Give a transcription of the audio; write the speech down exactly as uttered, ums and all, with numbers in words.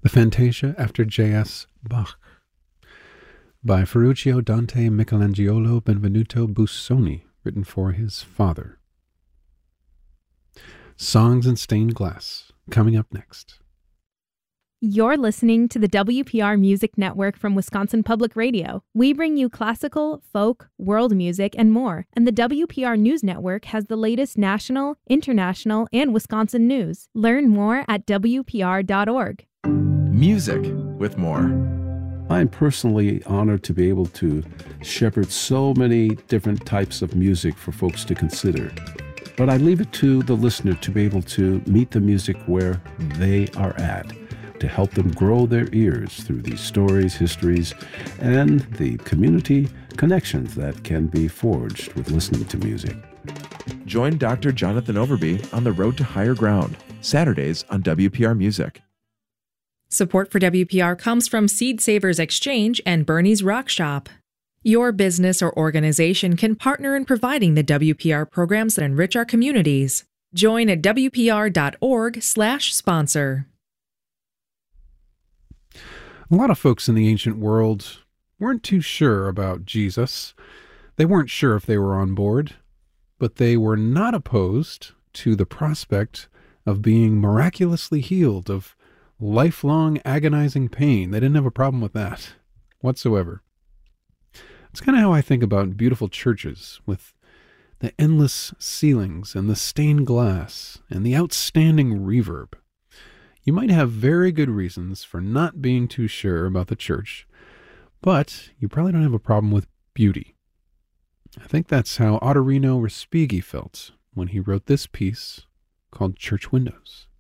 The Fantasia after J S Bach by Ferruccio Dante Michelangelo Benvenuto Busoni, written for his father. Songs in Stained Glass, coming up next. You're listening to the W P R Music Network from Wisconsin Public Radio. We bring you classical, folk, world music, and more. And the W P R News Network has the latest national, international, and Wisconsin news. Learn more at W P R dot org. Music with more. I'm personally honored to be able to shepherd so many different types of music for folks to consider. But I leave it to the listener to be able to meet the music where they are at, to help them grow their ears through these stories, histories, and the community connections that can be forged with listening to music. Join Doctor Jonathan Overby on the Road to Higher Ground, Saturdays on W P R Music. Support for W P R comes from Seed Savers Exchange and Bernie's Rock Shop. Your business or organization can partner in providing the W P R programs that enrich our communities. Join at W P R dot org slash sponsor. A lot of folks in the ancient world weren't too sure about Jesus. They weren't sure if they were on board, but they were not opposed to the prospect of being miraculously healed of lifelong agonizing pain. They didn't have a problem with that whatsoever. It's kind of how I think about beautiful churches with the endless ceilings and the stained glass and the outstanding reverb. You might have very good reasons for not being too sure about the church, but you probably don't have a problem with beauty. I think that's how Ottorino Respighi felt when he wrote this piece called Church Windows.